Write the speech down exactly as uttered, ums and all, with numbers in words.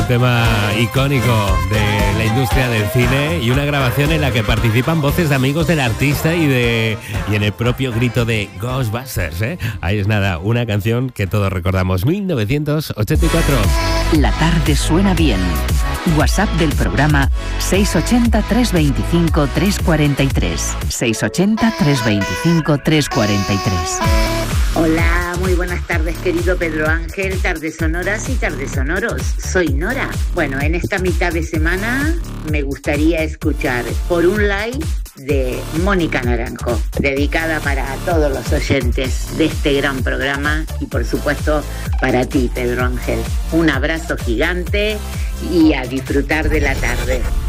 tema icónico de la industria del cine y una grabación en la que participan voces de amigos del artista y de y en el propio grito de Ghostbusters, ¿eh? Ahí es nada, una canción que todos recordamos, mil novecientos ochenta y cuatro. La tarde suena bien. WhatsApp del programa seis ocho cero, tres dos cinco, tres cuatro tres. seis ocho cero, tres dos cinco, tres cuatro tres. Hola, muy buenas tardes, querido Pedro Ángel, tardes sonoras y tardes sonoros. Soy Nora. Bueno, en esta mitad de semana me gustaría escuchar Por un Like de Mónica Naranjo, dedicada para todos los oyentes de este gran programa y por supuesto para ti, Pedro Ángel. Un abrazo gigante y a disfrutar de la tarde.